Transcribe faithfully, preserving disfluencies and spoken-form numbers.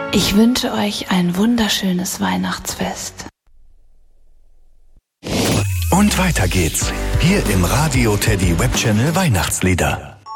Ich wünsche euch ein wunderschönes Weihnachtsfest. Und weiter geht's. Hier im Radio Teddy Webchannel Weihnachtslieder.